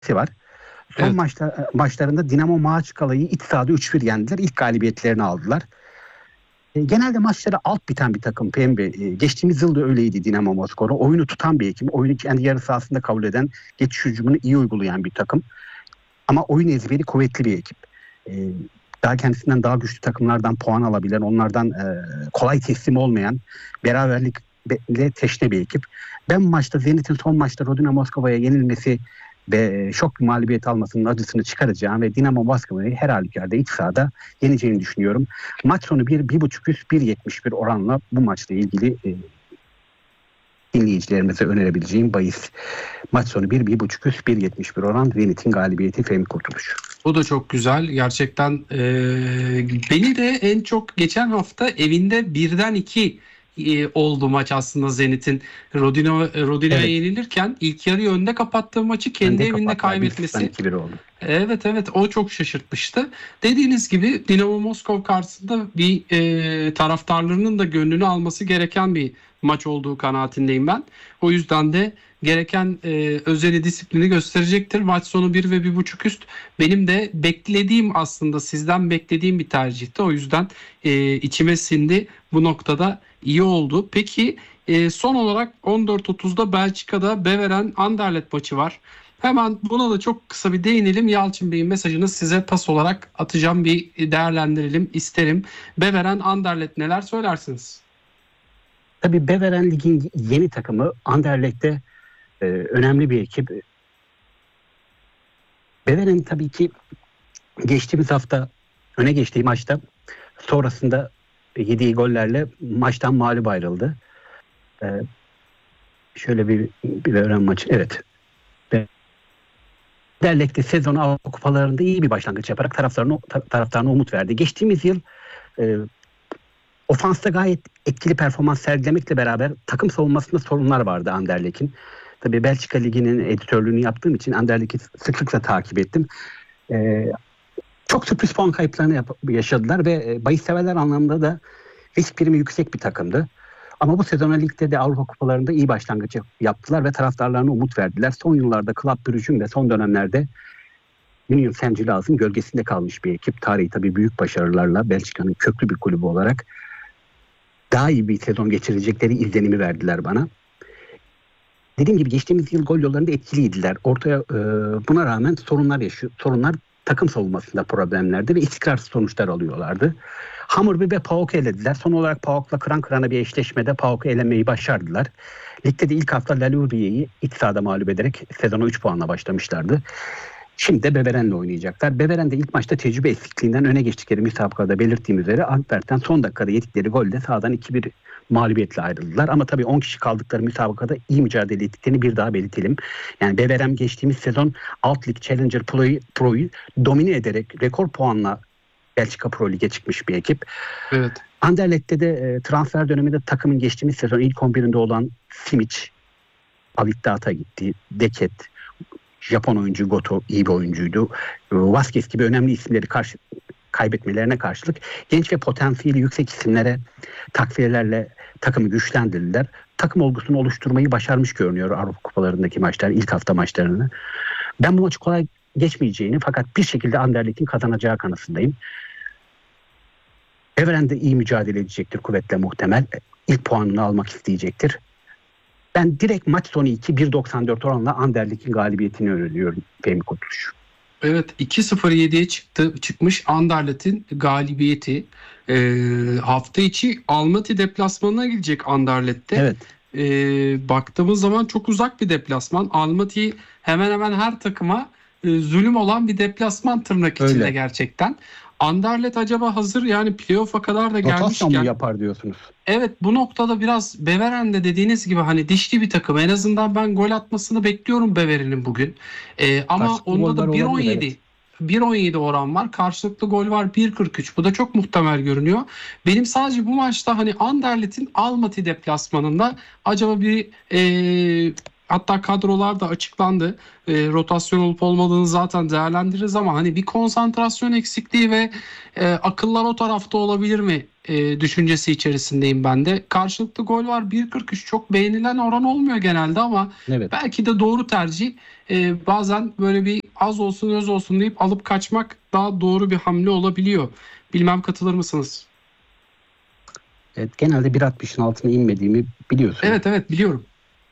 var. Son Evet. maçlarında Dinamo Maçkala'yı iç sahada 3-1 yendiler. İlk galibiyetlerini aldılar. Genelde maçları alt biten bir takım Pembe. Geçtiğimiz yıl da öyleydi Dinamo Moskova. Oyunu tutan bir ekip. Oyunu kendi yarı sahasında kabul eden, geçiş hücumunu iyi uygulayan bir takım. Ama oyun ezberi kuvvetli bir ekip. Daha kendisinden daha güçlü takımlardan puan alabilen, onlardan kolay teslim olmayan, beraberlikle teşne bir ekip. Ben maçta Zenit'in son maçta Rodina Moskova'ya yenilmesi ve şok bir mağlubiyet almasının acısını çıkaracağım ve Dinamo Moskova'yı her halükarda iç sahada yeneceğini düşünüyorum. Maç sonu 1.5 üst 1.71 oranla bu maçla ilgili dinleyicilerimize önerebileceğim bahis. Maç sonu 1.5 üst 1.71 oran Zenit'in galibiyeti Fehmi Kurtuluş. O da çok güzel. Gerçekten beni de en çok geçen hafta evinde 1'den 2 oldu maç aslında Zenit'in Rodina'ya Evet. yenilirken ilk yarıyı önde kapattığı maçı kendi evinde kaybetmesi. 2-1 oldu. Evet o çok şaşırtmıştı. Dediğiniz gibi Dinamo Moskova karşısında bir taraftarlarının da gönlünü alması gereken bir maç olduğu kanaatindeyim ben. O yüzden de gereken özeni disiplini gösterecektir. Maç sonu 1 ve 1.5 üst benim de beklediğim, aslında sizden beklediğim bir tercihti. O yüzden içime sindi. Bu noktada iyi oldu. Peki son olarak 14.30'da Belçika'da Beveren Anderlecht maçı var. Hemen buna da çok kısa bir değinelim. Yalçın Bey'in mesajını size pas olarak atacağım, bir değerlendirelim isterim. Beveren Anderlecht, neler söylersiniz? Tabii Beveren Lig'in yeni takımı Anderlecht'te önemli bir ekip. Beveren tabii ki geçtiğimiz hafta öne geçtiği maçta sonrasında yediği gollerle maçtan mağlup ayrıldı. Şöyle bir Beveren maçı. Evet. Anderlecht'te sezonu Avrupa Kupalarında iyi bir başlangıç yaparak taraftarına umut verdi. Geçtiğimiz yıl ofansta gayet etkili performans sergilemekle beraber takım savunmasında sorunlar vardı Anderlecht'in. Tabii Belçika Ligi'nin editörlüğünü yaptığım için Anderlecht'i sıklıkla takip ettim. Çok sürpriz puan kayıplarını yaşadılar ve bahis severler anlamında da risk primi yüksek bir takımdı. Ama bu sezon ligde de Avrupa Kupalarında iyi başlangıç yaptılar ve taraftarlarına umut verdiler. Son yıllarda Club Brugge'ün ve son dönemlerde Union Saint-Gilloise'ın gölgesinde kalmış bir ekip. Tarihi tabii büyük başarılarla Belçika'nın köklü bir kulübü olarak daha iyi bir sezon geçirecekleri izlenimi verdiler bana. Dediğim gibi geçtiğimiz yıl gol yollarında etkiliydiler. Buna rağmen sorunlar takım savunmasında problemlerdi ve istikrarsız sonuçlar alıyorlardı. Hammarby ve PAOK'u elediler. Son olarak PAOK'la kıran kırana bir eşleşmede PAOK'u elemeyi başardılar. Ligde de ilk hafta Laluria'yı iç sahada mağlup ederek sezona 3 puanla başlamışlardı. Şimdi de Beveren'le oynayacaklar. Beveren de ilk maçta tecrübe eksikliğinden öne geçtikleri müsabakada belirttiğim üzere Antwerp'ten son dakikada yedikleri golle sahadan 2-1 mağlubiyetle ayrıldılar. Ama tabii 10 kişi kaldıkları müsabakada iyi mücadele ettiklerini bir daha belirtelim. Yani Beveren geçtiğimiz sezon Alt Lig Challenger Pro'yu domine ederek rekor puanla Belçika Pro Lig'e çıkmış bir ekip. Evet. Anderlecht'te de transfer döneminde takımın geçtiğimiz sezon ilk 11'inde olan Simic, Avitta'ya gitti. Deket, Japon oyuncu Goto iyi bir oyuncuydu. Vazquez gibi önemli isimleri kaybetmelerine karşılık genç ve potansiyeli yüksek isimlere takviyelerle takımı güçlendirdiler. Takım olgusunu oluşturmayı başarmış görünüyor Avrupa Kupalarındaki maçlar, ilk hafta maçlarını. Ben bu maçı kolay geçmeyeceğini fakat bir şekilde Anderlecht'in kazanacağı kanısındayım. Beveren de iyi mücadele edecektir kuvvetle muhtemel. İlk puanını almak isteyecektir. Ben direkt maç sonu 1.94 oranla Anderlecht'in galibiyetini öneriyorum Fehmi Kurtuluş. Evet, 2-0-7'ye çıkmış Anderlecht'in galibiyeti. Hafta içi Almaty deplasmanına gidecek Anderlecht'te. Evet. Baktığımız zaman çok uzak bir deplasman. Almaty hemen hemen her takıma zulüm olan bir deplasman tırnak içinde. Öyle. Gerçekten. Anderlecht acaba hazır, yani playoff'a kadar da gelmişken. Rotasyon mu yapar diyorsunuz? Evet, bu noktada biraz Beveren de dediğiniz gibi hani dişli bir takım. En azından ben gol atmasını bekliyorum Beveren'in bugün. Ama Karşılıklı onda da 1.17 evet. 1.17 oran var. Karşılıklı gol var 1.43. Bu da çok muhtemel görünüyor. Benim sadece bu maçta hani Anderlecht'in Almaty deplasmanında acaba bir hatta kadrolar da açıklandı. Rotasyon olup olmadığını zaten değerlendiririz ama hani bir konsantrasyon eksikliği ve akıllar o tarafta olabilir mi düşüncesi içerisindeyim ben de. Karşılıklı gol var, 1.43 çok beğenilen oran olmuyor genelde ama Evet. belki de doğru tercih. Bazen böyle bir az olsun öz olsun deyip alıp kaçmak daha doğru bir hamle olabiliyor. Bilmem katılır mısınız? Evet, genelde 1.60'ın altına inmediğimi biliyorsun. Evet evet biliyorum.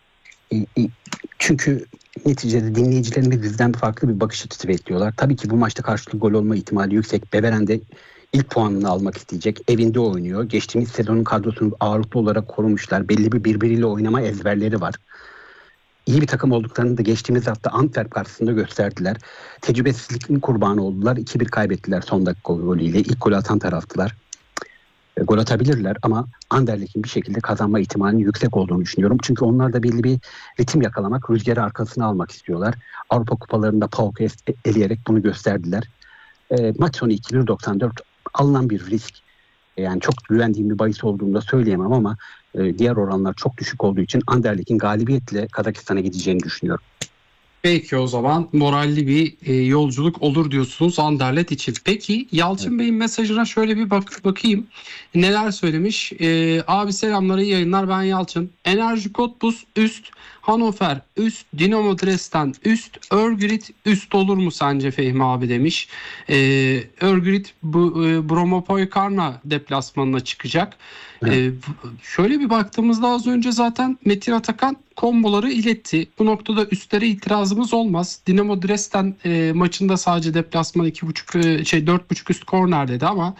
Çünkü neticede dinleyicilerimiz bizden farklı bir bakış açısı bekliyorlar. Tabii ki bu maçta karşılıklı gol olma ihtimali yüksek. Beveren de ilk puanını almak isteyecek. Evinde oynuyor. Geçtiğimiz sezonun kadrosunu ağırlıklı olarak korumuşlar. Belli bir birbiriyle oynama ezberleri var. İyi bir takım olduklarını da geçtiğimiz hafta Antwerp karşısında gösterdiler. Tecrübesizliğin kurbanı oldular. 2-1 kaybettiler son dakika golüyle. İlk golü atan taraftılar. Gol atabilirler ama Anderlecht'in bir şekilde kazanma ihtimalinin yüksek olduğunu düşünüyorum. Çünkü onlar da belli bir ritim yakalamak, rüzgarı arkasına almak istiyorlar. Avrupa kupalarında PAOK'u eleyerek bunu gösterdiler. Maç sonu 2-1.94 alınan bir risk. Yani çok güvendiğim bir bahis olduğunu da söyleyemem ama diğer oranlar çok düşük olduğu için Anderlecht'in galibiyetle Kazakistan'a gideceğini düşünüyorum. Peki o zaman moralli bir yolculuk olur diyorsunuz Anderlet için. Peki Yalçın Bey'in mesajına şöyle bir bakayım. Neler söylemiş? Abi selamlar, iyi yayınlar, ben Yalçın. Enerji Cottbus üst, Hannover üst, Dinamo Dresden üst, Örgrit üst olur mu sence Fehmi abi demiş. Örgrit Bromo Poykarna deplasmanına çıkacak. Evet. Şöyle bir baktığımızda az önce zaten Metin Atakan komboları iletti. Bu noktada üstlere itirazımız olmaz. Dinamo Dresden maçında sadece deplasman 4.5 üst korner dedi ama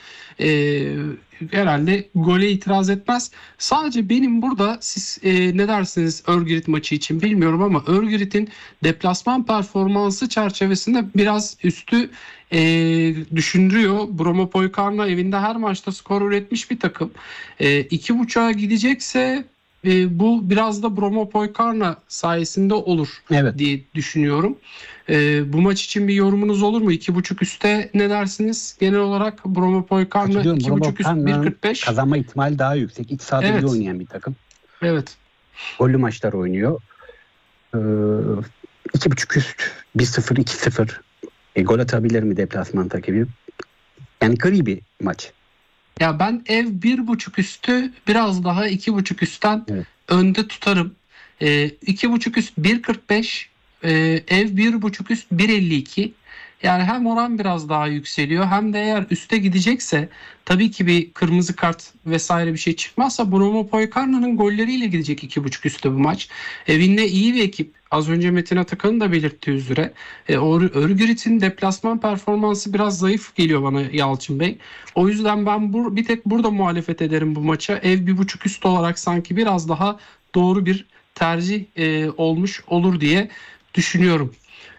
herhalde gole itiraz etmez. Sadece benim burada siz ne dersiniz Örgrit maçı için bilmiyorum ama Örgrit'in deplasman performansı çerçevesinde biraz üstü düşündürüyor. Bromo Poykarna evinde her maçta skor üretmiş bir takım. 2.5'a gidecekse bu biraz da Bromo Poykarna sayesinde olur diye düşünüyorum. Bu maç için bir yorumunuz olur mu? 2.5 üste ne dersiniz? Genel olarak Bromo Poykarna 2.5 üst 1.45. Kazanma ihtimali daha yüksek. İç sahada iyi oynayan bir takım. Evet. Gollü maçlar oynuyor. 2.5 üst 1-0 2-0. Gol atabilir mi deplasman takibi? Yani gri bir maç. Ya ben ev 1.5 üstü biraz daha 2.5 üstten önde tutarım. 2.5 üst 1.45, ev 1.5 üst 1.52. Yani hem oran biraz daha yükseliyor hem de eğer üste gidecekse tabii ki bir kırmızı kart vesaire bir şey çıkmazsa Bromo Poykarna'nın golleriyle gidecek 2.5 üstte bu maç. Evinde iyi bir ekip. Az önce Metin Atakan'ın da belirttiği üzere Örgüt'ün deplasman performansı biraz zayıf geliyor bana Yalçın Bey. O yüzden ben bir tek burada muhalefet ederim bu maça. Ev 1.5 üst olarak sanki biraz daha doğru bir tercih olmuş olur diye düşünüyorum.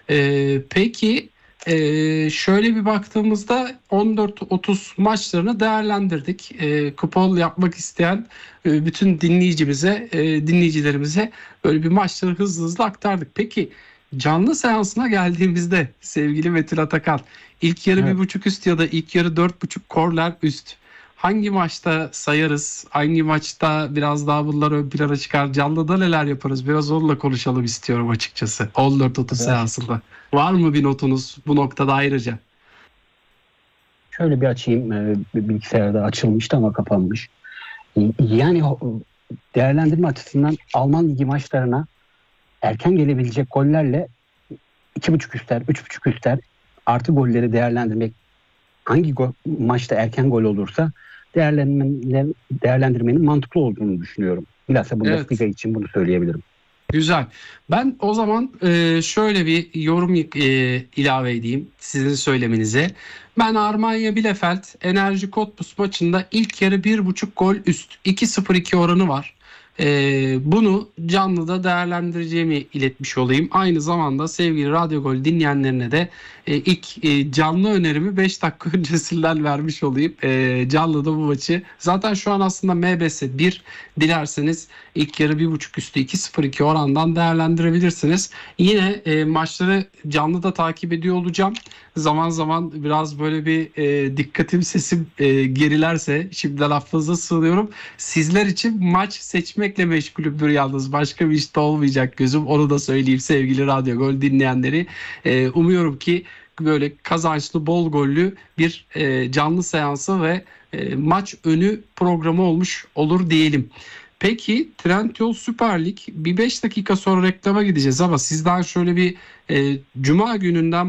Peki şöyle bir baktığımızda 14-30 maçlarını değerlendirdik. Kupon yapmak isteyen bütün dinleyicilerimize böyle bir maçları hızlı hızlı aktardık. Peki canlı seansına geldiğimizde sevgili Metin Atakan, ilk yarı 1.5 üst ya da ilk yarı 4.5 korner üst. Hangi maçta sayarız? Hangi maçta biraz daha bunlar ön plana çıkar? Canlıda neler yaparız? Biraz onunla konuşalım istiyorum açıkçası. 14-30 seansında. Var mı bir notunuz bu noktada ayrıca? Şöyle bir açayım. Bilgisayarda açılmıştı ama kapanmış. Yani değerlendirme açısından Alman Ligi maçlarına erken gelebilecek gollerle 2.5 üstler, 3.5 üstler artı golleri değerlendirmek, hangi maçta erken gol olursa değerlendirmenin mantıklı olduğunu düşünüyorum. Bilhassa Bundesliga için bunu söyleyebilirim. Güzel. Ben o zaman şöyle bir yorum ilave edeyim sizin söyleminize. Ben Armanya Bielefeld Enerji Cottbus maçında ilk yarı 1.5 gol üst 2.02 oranı var. Bunu canlıda değerlendireceğimi iletmiş olayım. Aynı zamanda sevgili Radyo Gol dinleyenlerine de ilk canlı önerimi 5 dakika öncesinden vermiş olayım. Canlıda bu maçı. Zaten şu an aslında MBS 1, dilerseniz ilk yarı 1.5 üstü 2.02 orandan değerlendirebilirsiniz. Yine maçları canlıda takip ediyor olacağım. Zaman zaman biraz böyle bir dikkatim sesim gerilerse şimdiden affınıza sığınıyorum. Sizler için maç seçmekle meşgulümdür yalnız. Başka bir işte olmayacak gözüm. Onu da söyleyeyim sevgili Radyo Gol dinleyenleri. Umuyorum ki böyle kazançlı, bol gollü bir canlı seansı ve maç önü programı olmuş olur diyelim. Peki Trendyol Süper Lig, bir 5 dakika sonra reklama gideceğiz ama sizden şöyle bir Cuma gününden